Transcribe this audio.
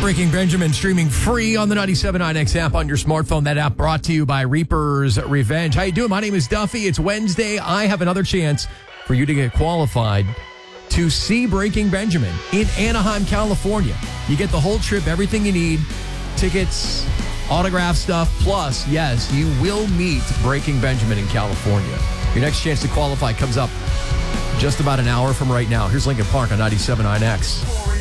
Breaking Benjamin streaming free on the 97.9X app on your smartphone. That app brought to you by Reaper's Revenge. How you doing? My name is Duffy. It's Wednesday. I have another chance for you to get qualified to see Breaking Benjamin in Anaheim, California. You get the whole trip, everything you need, tickets, autograph stuff. Plus, yes, you will meet Breaking Benjamin in California. Your next chance to qualify comes up just about an hour from right now. Here's Lincoln Park on 97.9X.